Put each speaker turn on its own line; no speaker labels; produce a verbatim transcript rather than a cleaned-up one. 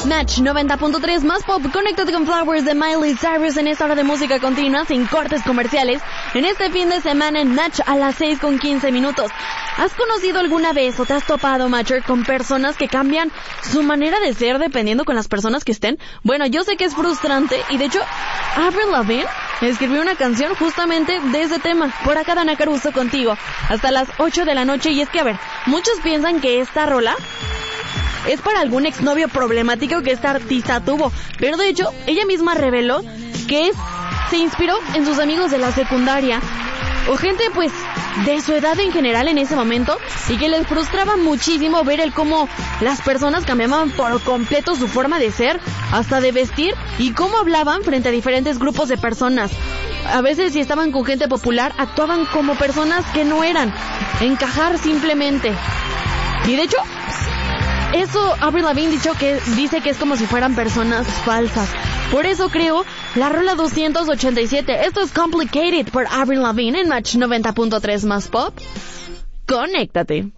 Match noventa punto tres más pop. Conéctate con Flowers de Miley Cyrus en esta hora de música continua sin cortes comerciales. En este fin de semana en Match a las seis con quince minutos. ¿Has conocido alguna vez o te has topado, Matcher, con personas que cambian su manera de ser dependiendo con las personas que estén? Bueno, yo sé que es frustrante y de hecho Avril Lavigne escribió una canción justamente de ese tema. Por acá Dana Caruso contigo hasta las ocho de la noche. Y es que, a ver, muchos piensan que esta rola es para algún exnovio problemático que esta artista tuvo, pero de hecho ella misma reveló que es, se inspiró en sus amigos de la secundaria o gente pues de su edad en general en ese momento, y que les frustraba muchísimo ver el cómo las personas cambiaban por completo su forma de ser, hasta de vestir, y cómo hablaban frente a diferentes grupos de personas. A veces si estaban con gente popular actuaban como personas que no eran, encajar simplemente. Y de hecho eso Avril Lavigne dicho que, dice que es como si fueran personas falsas. Por eso creo la rola doscientos ochenta y siete. Esto es Complicated por Avril Lavigne en Match noventa punto tres más pop. Conéctate.